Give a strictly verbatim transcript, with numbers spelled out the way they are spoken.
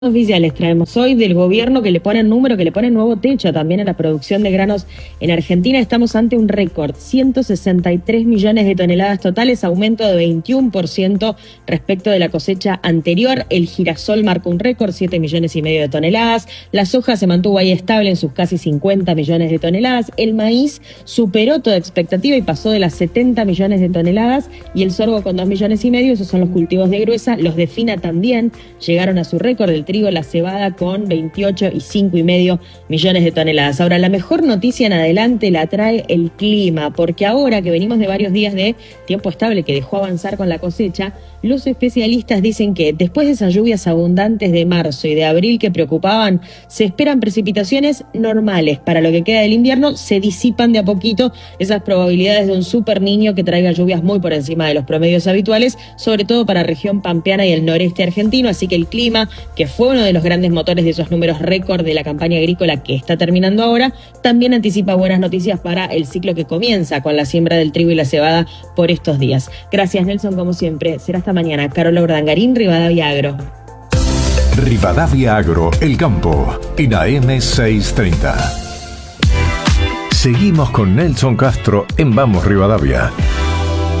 Oficiales traemos hoy del gobierno que le ponen número, que le ponen nuevo techo también a la producción de granos en Argentina. Estamos ante un récord, ciento sesenta y tres millones de toneladas totales, aumento de veintiuno por ciento respecto de la cosecha anterior. El girasol marcó un récord, siete millones y medio de toneladas. La soja se mantuvo ahí estable en sus casi cincuenta millones de toneladas. El maíz superó toda expectativa y pasó de las setenta millones de toneladas. Y el sorgo con dos millones y medio, esos son los cultivos de gruesa. Los de fina también llegaron a su récord. El trigo, la cebada con veintiocho y cinco y medio millones de toneladas. Ahora, la mejor noticia en adelante la trae el clima, porque ahora que venimos de varios días de tiempo estable que dejó avanzar con la cosecha, los especialistas dicen que después de esas lluvias abundantes de marzo y de abril que preocupaban, se esperan precipitaciones normales. Para lo que queda del invierno, se disipan de a poquito esas probabilidades de un super niño que traiga lluvias muy por encima de los promedios habituales, sobre todo para región pampeana y el noreste argentino. Así que el clima, que fue uno de los grandes motores de esos números récord de la campaña agrícola que está terminando ahora, también anticipa buenas noticias para el ciclo que comienza con la siembra del trigo y la cebada por estos días. Gracias, Nelson, como siempre. Será hasta mañana. Carola Urdangarín, Rivadavia Agro. Rivadavia Agro, el campo, en A M seiscientos treinta. Seguimos con Nelson Castro en Vamos Rivadavia.